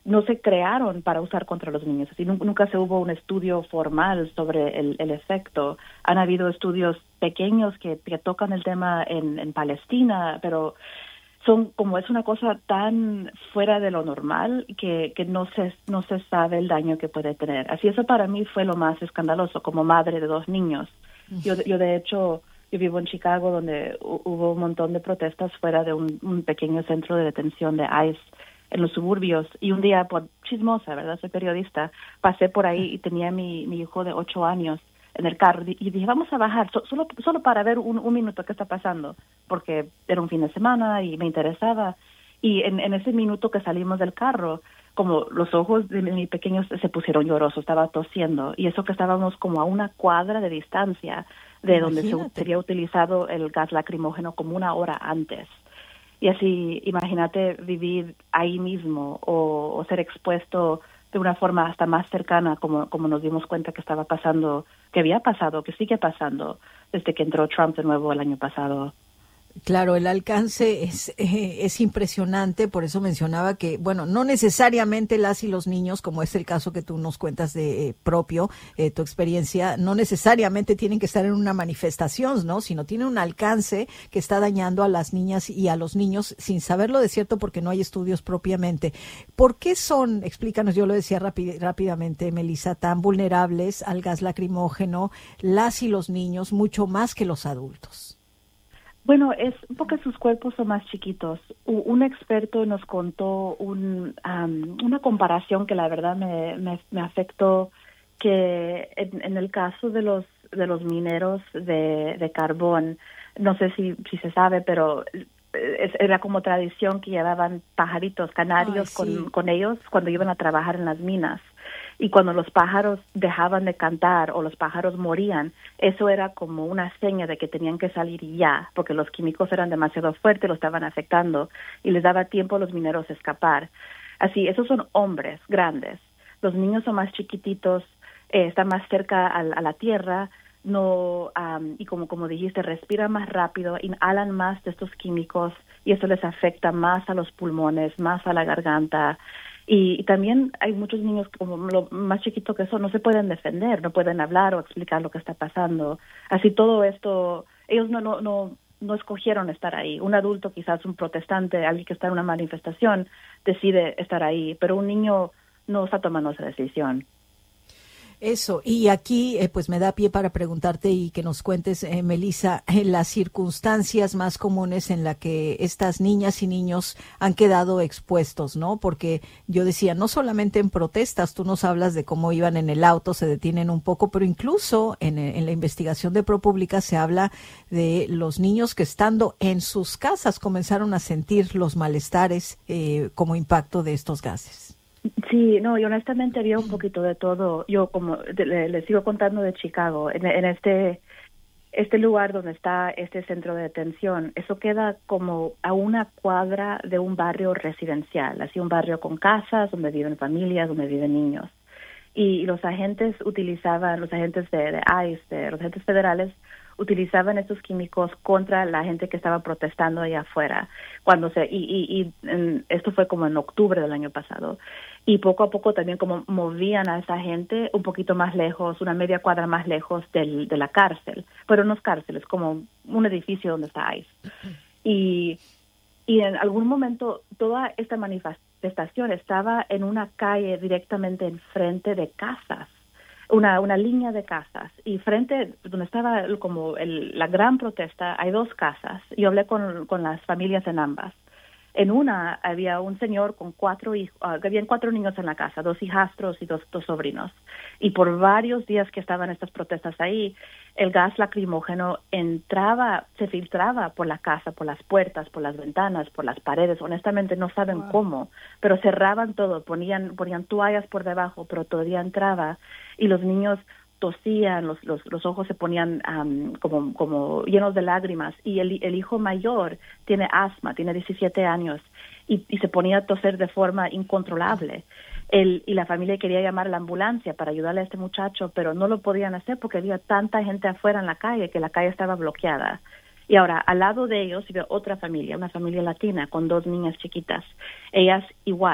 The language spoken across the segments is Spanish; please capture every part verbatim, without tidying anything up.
no se crearon para usar contra los niños. Así, nunca se hubo un estudio formal sobre el, el efecto. Han habido estudios pequeños que, que tocan el tema en, en Palestina, pero son como es una cosa tan fuera de lo normal que, que no se no se sabe el daño que puede tener. Así, eso para mí fue lo más escandaloso como madre de dos niños. Yo, yo de hecho, yo vivo en Chicago, donde hubo un montón de protestas fuera de un, un pequeño centro de detención de ICE en los suburbios, y un día, por chismosa, ¿verdad? Soy periodista, pasé por ahí y tenía mi, mi hijo de ocho años en el carro, y dije, vamos a bajar, so, solo solo para ver un, un minuto qué está pasando, porque era un fin de semana y me interesaba, y en, en ese minuto que salimos del carro, como los ojos de mi pequeño se pusieron llorosos, estaba tosiendo, y eso que estábamos como a una cuadra de distancia de Imagínate. Donde se sería utilizado el gas lacrimógeno como una hora antes. Y así, imagínate vivir ahí mismo o, o ser expuesto de una forma hasta más cercana, como, como nos dimos cuenta que estaba pasando, que había pasado, que sigue pasando desde que entró Trump de nuevo el año pasado. Claro, el alcance es eh, es impresionante, por eso mencionaba que, bueno, no necesariamente las y los niños, como es el caso que tú nos cuentas de eh, propio, eh, tu experiencia, no necesariamente tienen que estar en una manifestación, ¿no? Sino tienen un alcance que está dañando a las niñas y a los niños sin saberlo de cierto porque no hay estudios propiamente. ¿Por qué son, explícanos, yo lo decía rápid, rápidamente, Melissa, tan vulnerables al gas lacrimógeno las y los niños mucho más que los adultos? Bueno, es porque sus cuerpos son más chiquitos. U- un experto nos contó un, um, una comparación que la verdad me, me, me afectó, que en, en el caso de los de los mineros de, de carbón, no sé si, si se sabe, pero es, era como tradición que llevaban pajaritos, canarios Ay, sí. con, con ellos cuando iban a trabajar en las minas. Y cuando los pájaros dejaban de cantar o los pájaros morían, eso era como una seña de que tenían que salir ya, porque los químicos eran demasiado fuertes, lo estaban afectando, y les daba tiempo a los mineros a escapar. Así, esos son hombres grandes. Los niños son más chiquititos, eh, están más cerca a, a la tierra, no um, y como como dijiste, respiran más rápido, inhalan más de estos químicos, y eso les afecta más a los pulmones, más a la garganta. Y, y también hay muchos niños como lo más chiquitos que son, no se pueden defender, no pueden hablar o explicar lo que está pasando. Así todo esto, ellos no no no no escogieron estar ahí. Un adulto, quizás un protestante, alguien que está en una manifestación, decide estar ahí, pero un niño no está tomando esa decisión. Eso, y aquí eh, pues me da pie para preguntarte y que nos cuentes, eh, Melissa, en las circunstancias más comunes en las que estas niñas y niños han quedado expuestos, ¿no? Porque yo decía, no solamente en protestas, tú nos hablas de cómo iban en el auto, se detienen un poco, pero incluso en, en la investigación de ProPublica se habla de los niños que estando en sus casas comenzaron a sentir los malestares eh, como impacto de estos gases. Sí, no, y honestamente había un poquito de todo. Yo como le, le sigo contando de Chicago, en, en este este lugar donde está este centro de detención, eso queda como a una cuadra de un barrio residencial, así un barrio con casas donde viven familias, donde viven niños. Y, y los agentes utilizaban, los agentes de, de ICE, de los agentes federales, utilizaban estos químicos contra la gente que estaba protestando allá afuera. Cuando se y, y, y en, esto fue como en octubre del año pasado. Y poco a poco también como movían a esa gente un poquito más lejos, una media cuadra más lejos del, de la cárcel. Pero no es cárcel, es como un edificio donde está ICE. Y, y en algún momento toda esta manifestación estaba en una calle directamente enfrente de casas. Una, una línea de casas, y frente donde estaba como el, la gran protesta hay dos casas. Yo hablé con, con las familias en ambas. En una había un señor con cuatro hijos, uh, habían cuatro niños en la casa, dos hijastros y dos, dos sobrinos. Y por varios días que estaban estas protestas ahí, el gas lacrimógeno entraba, se filtraba por la casa, por las puertas, por las ventanas, por las paredes. Honestamente no saben wow. cómo, pero cerraban todo, ponían, ponían toallas por debajo, pero todavía entraba. Y los niños tosían, los, los, los ojos se ponían um, como, como llenos de lágrimas, y el, el hijo mayor tiene asma, tiene diecisiete años, y, y se ponía a toser de forma incontrolable. El, y la familia quería llamar a la ambulancia para ayudarle a este muchacho, pero no lo podían hacer porque había tanta gente afuera en la calle que la calle estaba bloqueada. Y ahora, al lado de ellos, había otra familia, una familia latina con dos niñas chiquitas. Ellas igual,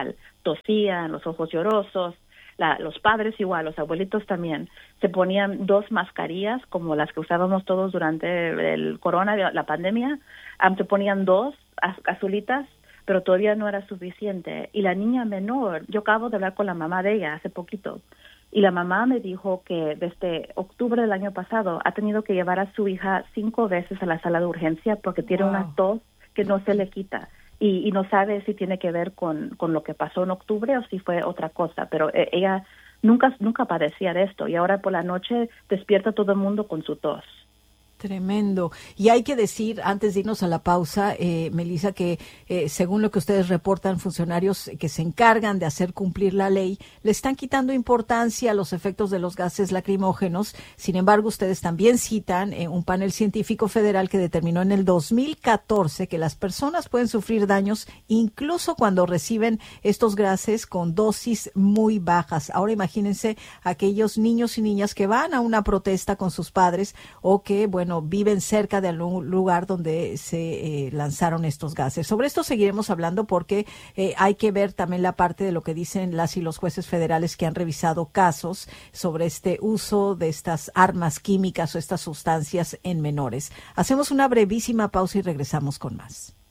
tosían, los ojos llorosos. La, los padres igual, los abuelitos también, se ponían dos mascarillas como las que usábamos todos durante el corona, la pandemia, um, se ponían dos az- azulitas, pero todavía no era suficiente. Y la niña menor, yo acabo de hablar con la mamá de ella hace poquito, y la mamá me dijo que desde octubre del año pasado ha tenido que llevar a su hija cinco veces a la sala de urgencia porque tiene wow. una tos que no se le quita. Y, y no sabe si tiene que ver con, con lo que pasó en octubre o si fue otra cosa, pero eh, ella nunca nunca padecía de esto y ahora por la noche despierta a todo el mundo con su tos. Tremendo. Y hay que decir, antes de irnos a la pausa, eh, Melissa, que eh, según lo que ustedes reportan, funcionarios que se encargan de hacer cumplir la ley, le están quitando importancia a los efectos de los gases lacrimógenos. Sin embargo, ustedes también citan eh, un panel científico federal que determinó en el dos mil catorce que las personas pueden sufrir daños incluso cuando reciben estos gases con dosis muy bajas. Ahora imagínense aquellos niños y niñas que van a una protesta con sus padres o que, bueno, viven cerca de algún lugar donde se eh, lanzaron estos gases. Sobre esto seguiremos hablando porque eh, hay que ver también la parte de lo que dicen las y los jueces federales que han revisado casos sobre este uso de estas armas químicas o estas sustancias en menores. Hacemos una brevísima pausa y regresamos con más.